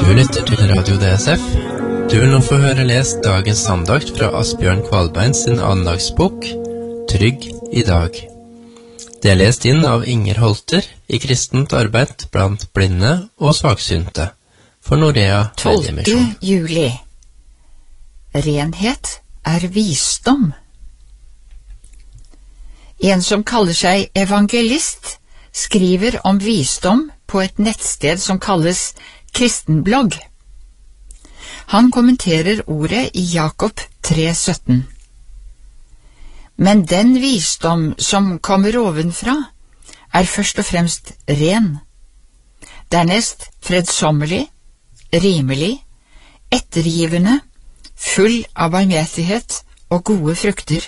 Du lytter til Radio DSF. Du vil nå få høre lest dagens andakt fra Asbjørn Kvalbein sin andagsbok, Trygg i dag. Det er lest inn av Inger Holter i kristent arbeid blant blinde og svaksynte for Norea 12. juli. Renhet er visdom. En som kaller seg evangelist, skriver om visdom på et nettsted som kalles Kristenblogg. Han kommenterer ordet i Jakob 3,17. Men den visdom som kommer ovenfra, er først og fremst ren, dernest fredsommelig, rimelig, ettergivende, full av barmhjertighet og gode frukter.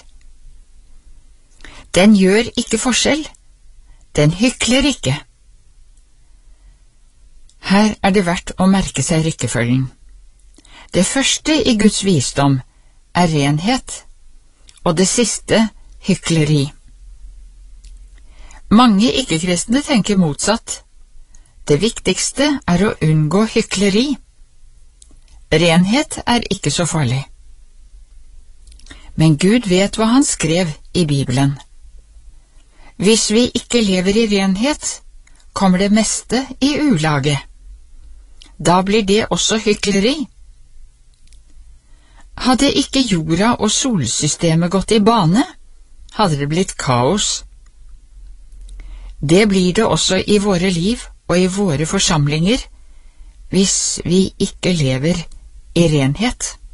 Den gjør ikke forskjell, den hykler ikke. Her er det verdt å merke seg rekkefølgen. Det første i Guds visdom er renhet, og det siste hykleri. Mange ikke-kristne tenker motsatt. Det viktigste er å unngå hykleri. Renhet er ikke så farlig. Men Gud vet hva han skrev i Bibelen. Hvis vi ikke lever i renhet, kommer det meste i ulage. Da blir det også hykleri. Hadde ikke jorda og solsystemet gått i bane, hadde det blitt kaos. Det blir det også i våre liv og i våre forsamlinger, hvis vi ikke lever i renhet.